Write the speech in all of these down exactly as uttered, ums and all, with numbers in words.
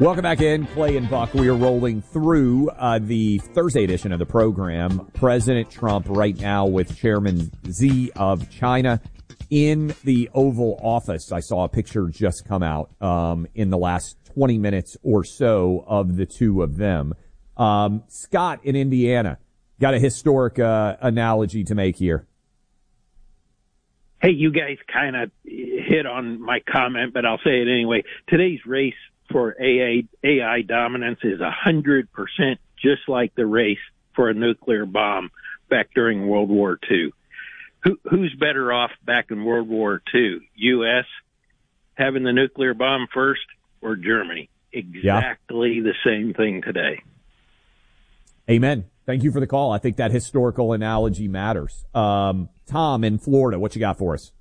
Welcome back in, Clay and Buck. We are rolling through uh, the Thursday edition of the program. President Trump right now with Chairman Xi of China in the Oval Office. I saw a picture just come out um, in the last twenty minutes or so of the two of them. Um, Scott in Indiana got a historic uh, analogy to make here. Hey, you guys kind of hit on my comment, but I'll say it anyway. Today's race for A I dominance is one hundred percent just like the race for a nuclear bomb back during World War Two. Who, who's better off back in World War Two? U S having the nuclear bomb first or Germany? Exactly yeah. the same thing today. Amen. Thank you for the call. I think that historical analogy matters. Um, Tom in Florida, what you got for us?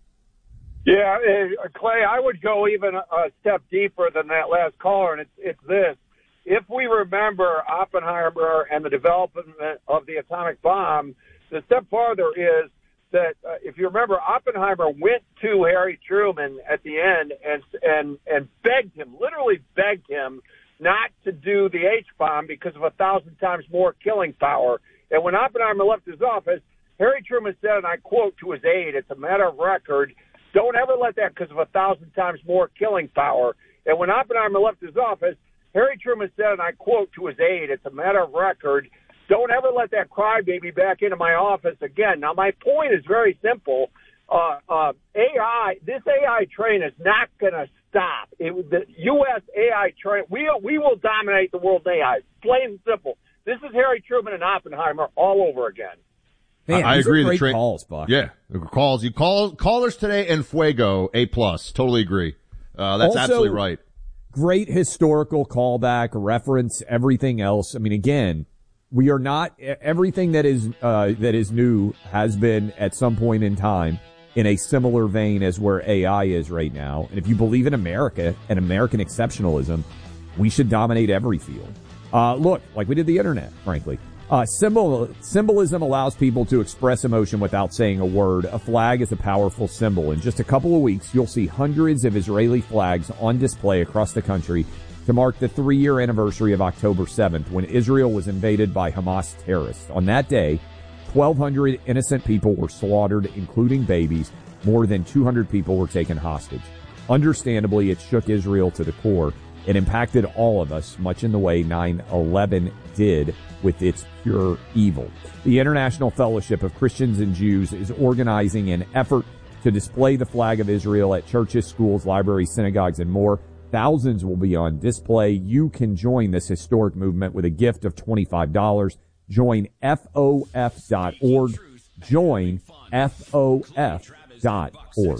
Yeah, uh, Clay, I would go even a, a step deeper than that last caller, and it's, it's this. If we remember Oppenheimer and the development of the atomic bomb, the step farther is that uh, if you remember, Oppenheimer went to Harry Truman at the end and and and begged him, literally begged him, not to do the H-bomb because of a thousand times more killing power. And when Oppenheimer left his office, Harry Truman said, and I quote to his aide, it's a matter of record, don't ever let that because of a thousand times more killing power. And when Oppenheimer left his office, Harry Truman said, and I quote to his aide, it's a matter of record, don't ever let that crybaby back into my office again. Now, my point is very simple. Uh, uh, A I, this A I train is not going to stop. It, the U S A I train, we, we will dominate the world A I. Plain and simple. This is Harry Truman and Oppenheimer all over again. Man, I agree. Great the tra- calls, Buck. Yeah, calls. You call callers today and Fuego A plus. Totally agree. Uh, that's also, absolutely right. Great historical callback, reference, everything else. I mean, again, we are not everything that is uh, that is new has been at some point in time in a similar vein as where A I is right now. And if you believe in America and American exceptionalism, we should dominate every field. Uh, look, like we did the internet, frankly. Uh, symbol, symbolism allows people to express emotion without saying a word. A flag is a powerful symbol. In just a couple of weeks, you'll see hundreds of Israeli flags on display across the country to mark the three-year anniversary of October seventh, when Israel was invaded by Hamas terrorists. On that day, twelve hundred innocent people were slaughtered, including babies. More than two hundred people were taken hostage. Understandably, it shook Israel to the core. It impacted all of us, much in the way nine eleven did with its pure evil. The International Fellowship of Christians and Jews is organizing an effort to display the flag of Israel at churches, schools, libraries, synagogues, and more. Thousands will be on display. You can join this historic movement with a gift of twenty-five dollars. Join F O F dot org. Join F O F dot org.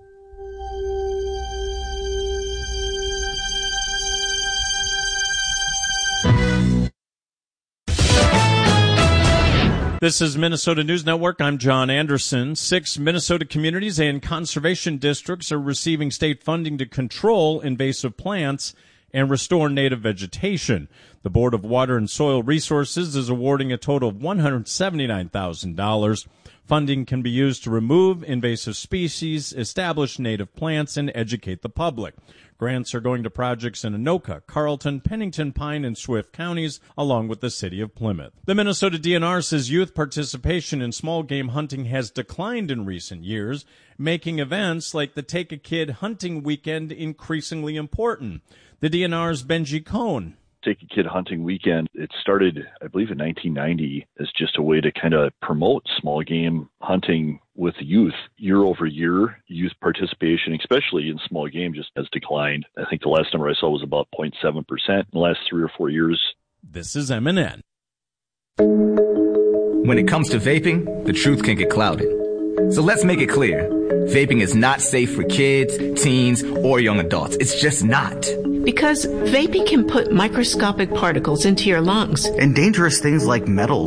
This is Minnesota News Network. I'm John Anderson. Six Minnesota communities and conservation districts are receiving state funding to control invasive plants and restore native vegetation. The Board of Water and Soil Resources is awarding a total of one hundred seventy-nine thousand dollars. Funding can be used to remove invasive species, establish native plants, and educate the public. Grants are going to projects in Anoka, Carlton, Pennington, Pine, and Swift counties, along with the city of Plymouth. The Minnesota D N R says youth participation in small game hunting has declined in recent years, making events like the Take a Kid Hunting Weekend increasingly important. The D N R's Benji Cohn. Take a Kid Hunting Weekend, it started, I believe, in nineteen ninety as just a way to kind of promote small game hunting with youth. Year over year, youth participation, especially in small game, just has declined. I think the last number I saw was about zero point seven percent in the last three or four years. This is M N N. When it comes to vaping, the truth can get clouded. So let's make it clear. Vaping is not safe for kids, teens, or young adults. It's just not. Because vaping can put microscopic particles into your lungs. And dangerous things like metal